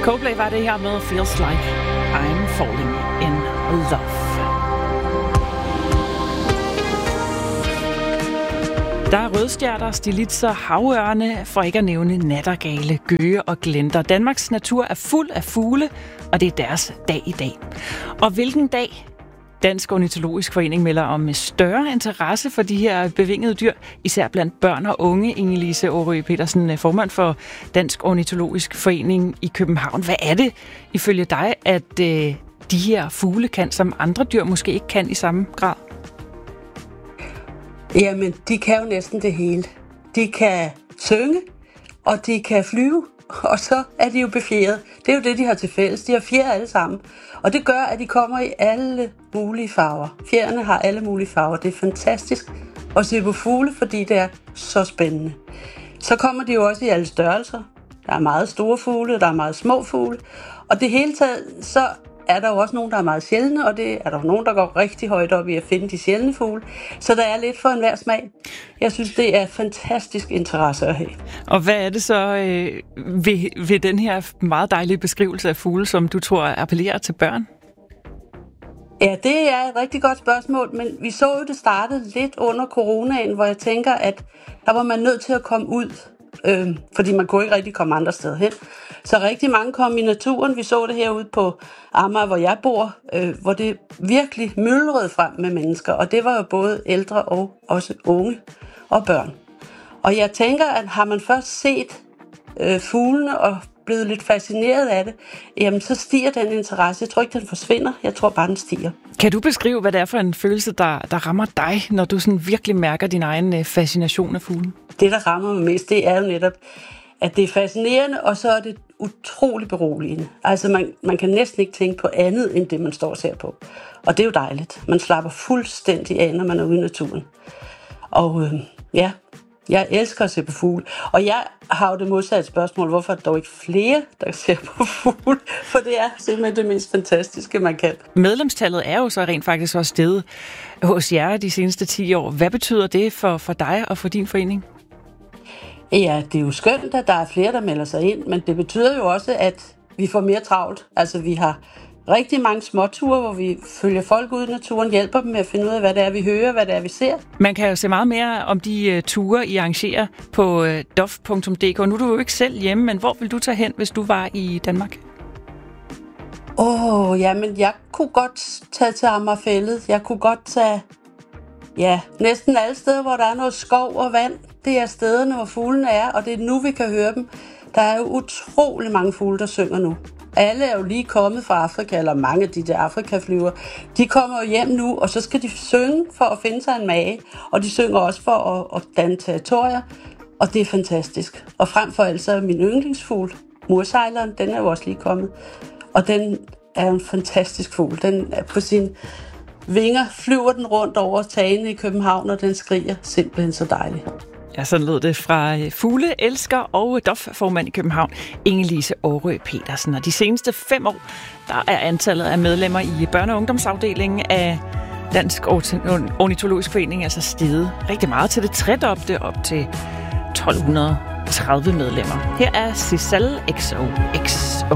Coldplay var det her med Feels Like I'm Falling in Love. Der er rødstjerter, stilitser, havørne, for ikke at nævne nattergale, gøge og glenter. Danmarks natur er fuld af fugle, og det er deres dag i dag. Og hvilken dag? Dansk Ornitologisk Forening melder om større interesse for de her bevingede dyr, især blandt børn og unge. Inge-Lise Aarø Petersen, formand for Dansk Ornitologisk Forening i København. Hvad er det, ifølge dig, at de her fugle kan, som andre dyr måske ikke kan i samme grad? Jamen, de kan jo næsten det hele. De kan synge, og de kan flyve, og så er de jo befjerede. Det er jo det, de har til fælles. De har fjer alle sammen. Og det gør, at de kommer i alle mulige farver. Fjerene har alle mulige farver. Det er fantastisk at se på fugle, fordi det er så spændende. Så kommer de jo også i alle størrelser. Der er meget store fugle, der er meget små fugle. Og det hele taget, så er der jo også nogen, der er meget sjældne, og det er der nogen, der går rigtig højt op i at finde de sjældne fugle. Så der er lidt for enhver smag. Jeg synes, det er fantastisk interesse at have. Og hvad er det så ved den her meget dejlige beskrivelse af fugle, som du tror appellerer til børn? Ja, det er et rigtig godt spørgsmål, men vi så jo det startede lidt under coronaen, hvor jeg tænker, at der var man nødt til at komme ud, fordi man kunne ikke rigtig komme andre steder hen. Så rigtig mange kom i naturen. Vi så det herude på Amager, hvor jeg bor, hvor det virkelig myldrede frem med mennesker. Og det var jo både ældre og også unge og børn. Og jeg tænker, at har man først set fuglene og blevet lidt fascineret af det, jamen så stiger den interesse. Jeg tror ikke, den forsvinder. Jeg tror bare, den stiger. Kan du beskrive, hvad det er for en følelse, der rammer dig, når du sådan virkelig mærker din egen fascination af fuglen? Det, der rammer mig mest, det er jo netop, at det er fascinerende, og så er det utrolig beroligende. Altså, man kan næsten ikke tænke på andet, end det, man står og ser på. Og det er jo dejligt. Man slapper fuldstændig af, når man er ude i naturen. Og jeg elsker at se på fugle. Og jeg har jo det modsatte spørgsmål, hvorfor er der dog ikke flere, der ser på fugle? For det er simpelthen det mest fantastiske, man kan. Medlemstallet er jo så rent faktisk også steget hos jer de seneste 10 år. Hvad betyder det for dig og for din forening? Ja, det er jo skønt, at der er flere, der melder sig ind, men det betyder jo også, at vi får mere travlt. Altså, vi har rigtig mange småture, hvor vi følger folk ud i naturen, hjælper dem med at finde ud af, hvad det er, vi hører, hvad det er, vi ser. Man kan jo se meget mere om de ture, I arrangerer på dof.dk. Nu er du jo ikke selv hjemme, men hvor vil du tage hen, hvis du var i Danmark? Jamen, jeg kunne godt tage til Amagerfællet. Jeg kunne godt tage, næsten alle steder, hvor der er noget skov og vand. Det er stederne, hvor fuglene er, og det er nu, vi kan høre dem. Der er jo utrolig mange fugle, der synger nu. Alle er jo lige kommet fra Afrika, eller mange af de der Afrikaflyver. De kommer jo hjem nu, og så skal de synge for at finde sig en mage. Og de synger også for at danne territorier, og det er fantastisk. Og frem for alt så er min yndlingsfugl, mursejleren, den er jo også lige kommet. Og den er en fantastisk fugl. Den er på sine vinger, flyver den rundt over tagene i København, og den skriger simpelthen så dejligt. Ja, sådan lød det fra fugleelsker og DOF-formand i København, Inge-Lise Aarø Petersen. Og de seneste 5 år, der er antallet af medlemmer i børne- og ungdomsafdelingen af Dansk Ornitologisk Forening altså steget rigtig meget til det tredobbelte op til 1230 medlemmer. Her er Cicel XOXO.